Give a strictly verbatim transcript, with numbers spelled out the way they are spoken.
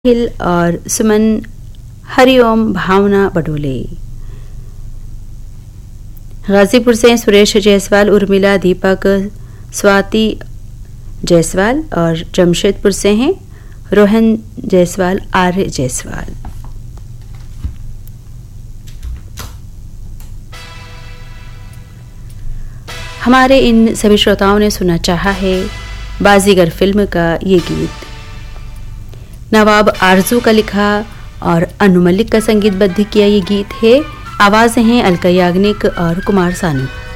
हिल और सुमन हरिओम भावना बडोले। गाजीपुर से सुरेश जायसवाल, उर्मिला, दीपक, स्वाति जायसवाल और जमशेदपुर से हैं रोहन जायसवाल, आर्य जायसवाल। हमारे इन सभी श्रोताओं ने सुना चाहा है बाजीगर फिल्म का ये गीत। नवाब आरजू का लिखा और अनु मलिक का संगीतबद्ध किया ये गीत है। आवाज़ें हैं अलका याग्निक और कुमार सानू।